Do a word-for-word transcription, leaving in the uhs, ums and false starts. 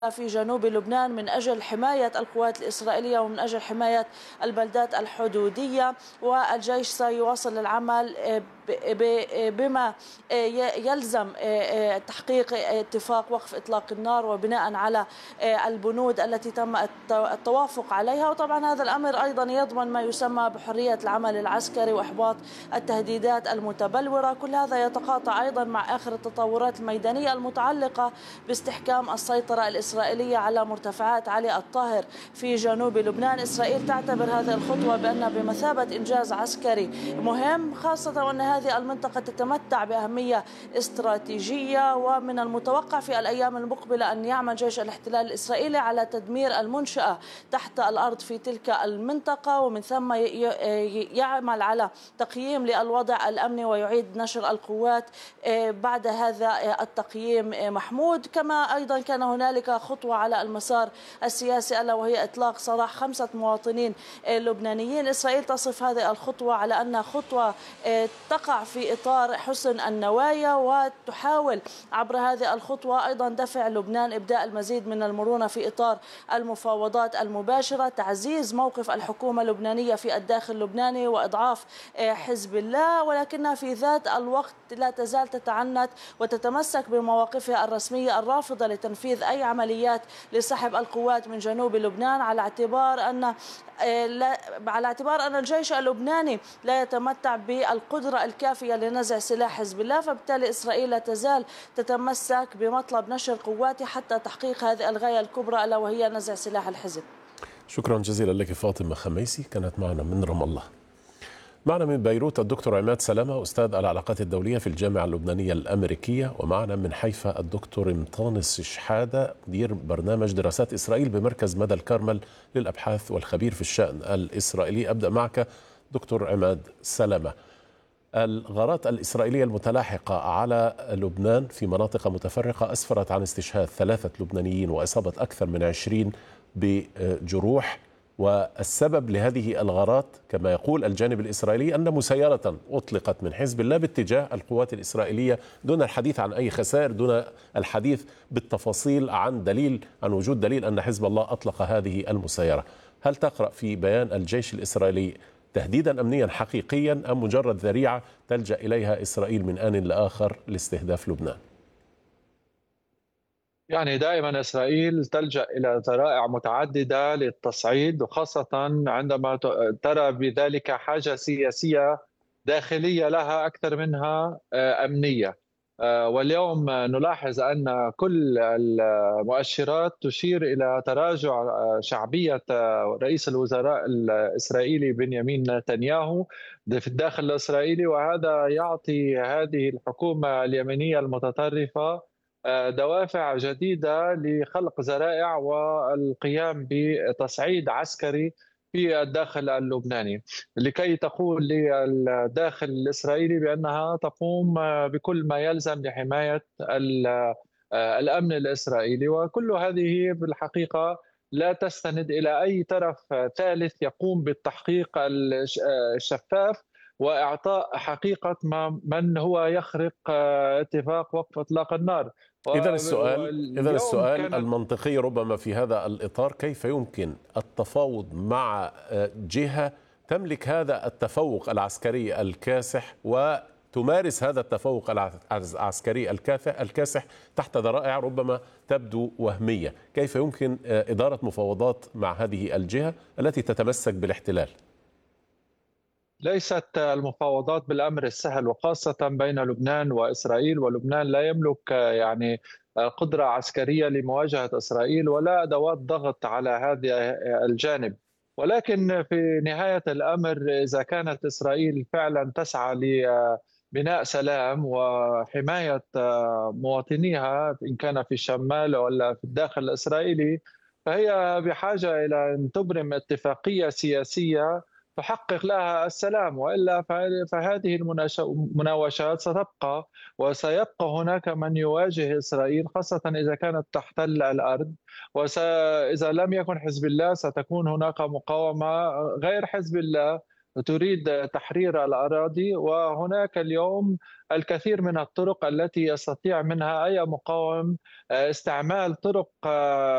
في جنوب لبنان من أجل حماية القوات الإسرائيلية ومن أجل حماية البلدات الحدودية، والجيش سيواصل العمل بما يلزم تحقيق اتفاق وقف إطلاق النار وبناء على البنود التي تم التوافق عليها. وطبعا هذا الأمر أيضا يضمن ما يسمى بحرية العمل العسكري وإحباط التهديدات المتبلورة. كل هذا يتقاطع أيضا مع آخر التطورات الميدانية المتعلقة باستحكام السيطرة الإسرائيلية على مرتفعات علي الطاهر في جنوب لبنان. إسرائيل تعتبر هذه الخطوة بأنها بمثابة إنجاز عسكري مهم، خاصة وأن هذه المنطقة تتمتع بأهمية استراتيجية، ومن المتوقع في الأيام المقبلة أن يعمل جيش الاحتلال الإسرائيلي على تدمير المنشأة تحت الأرض في تلك المنطقة، ومن ثم يعمل على تقييم للوضع الأمني ويعيد نشر القوات بعد هذا التقييم محمود. كما أيضا كان هنالك خطوة على المسار السياسي ألا وهي إطلاق سراح خمسة مواطنين لبنانيين. إسرائيل تصف هذه الخطوة على أنها خطوة تقع في إطار حسن النوايا، وتحاول عبر هذه الخطوة أيضا دفع لبنان إبداء المزيد من المرونة في إطار المفاوضات المباشرة، تعزيز موقف الحكومة اللبنانية في الداخل اللبناني وإضعاف حزب الله، ولكنها في ذات الوقت لا تزال تتعنت وتتمسك بمواقفها الرسمية الرافضة لتنفيذ أي عمليات لسحب القوات من جنوب لبنان، على اعتبار أن على اعتبار أن الجيش اللبناني لا يتمتع بالقدرة الكافية لنزع سلاح حزب الله. فبالتالي إسرائيل لا تزال تتمسك بمطلب نشر قواتها حتى تحقيق هذه الغاية الكبرى ألا وهي نزع سلاح الحزب. شكرا جزيلا لك فاطمة خميسي، كانت معنا من رام الله. معنا من بيروت الدكتور عماد سلامة، أستاذ العلاقات الدولية في الجامعة اللبنانية الأمريكية، ومعنا من حيفا الدكتور مطانس شحادة، مدير برنامج دراسات إسرائيل بمركز مدى الكرمل للأبحاث والخبير في الشأن الإسرائيلي. أبدأ معك دكتور عماد سلامة. الغارات الإسرائيلية المتلاحقة على لبنان في مناطق متفرقة أسفرت عن استشهاد ثلاثة لبنانيين وإصابة أكثر من عشرين بجروح، والسبب لهذه الغارات كما يقول الجانب الإسرائيلي أن مسيرة أطلقت من حزب الله باتجاه القوات الإسرائيلية، دون الحديث عن أي خسائر، دون الحديث بالتفاصيل عن دليل عن وجود دليل أن حزب الله أطلق هذه المسيرة. هل تقرأ في بيان الجيش الإسرائيلي تهديدا أمنيا حقيقيا أم مجرد ذريعة تلجأ إليها إسرائيل من آن لآخر لاستهداف لبنان؟ يعني دائما إسرائيل تلجأ إلى ذرائع متعددة للتصعيد، وخاصة عندما ترى بذلك حاجة سياسية داخلية لها أكثر منها أمنية. واليوم نلاحظ أن كل المؤشرات تشير إلى تراجع شعبية رئيس الوزراء الإسرائيلي بنيامين نتنياهو في الداخل الإسرائيلي، وهذا يعطي هذه الحكومة اليمينية المتطرفة دوافع جديدة لخلق ذرائع والقيام بتصعيد عسكري في الداخل اللبناني، لكي تقول للداخل الإسرائيلي بأنها تقوم بكل ما يلزم لحماية الأمن الإسرائيلي. وكل هذه بالحقيقة لا تستند إلى أي طرف ثالث يقوم بالتحقيق الشفاف وإعطاء حقيقة من هو يخرق اتفاق وقف إطلاق النار. إذا السؤال إذا السؤال المنطقي ربما في هذا الإطار، كيف يمكن التفاوض مع جهة تملك هذا التفوق العسكري الكاسح وتمارس هذا التفوق العسكري الكاسح تحت ذرائع ربما تبدو وهمية؟ كيف يمكن إدارة مفاوضات مع هذه الجهة التي تتمسك بالاحتلال؟ ليست المفاوضات بالأمر السهل، وخاصة بين لبنان وإسرائيل، ولبنان لا يملك يعني قدرة عسكرية لمواجهة إسرائيل ولا أدوات ضغط على هذا الجانب. ولكن في نهاية الأمر إذا كانت إسرائيل فعلا تسعى لبناء سلام وحماية مواطنيها إن كان في الشمال ولا في الداخل الإسرائيلي، فهي بحاجة إلى أن تبرم اتفاقية سياسية تحقق لها السلام، وإلا فهذه المناوشات ستبقى، وسيبقى هناك من يواجه إسرائيل خاصة إذا كانت تحتل الأرض، وإذا لم يكن حزب الله ستكون هناك مقاومة غير حزب الله تريد تحرير الأراضي. وهناك اليوم الكثير من الطرق التي يستطيع منها أي مقاوم استعمال طرق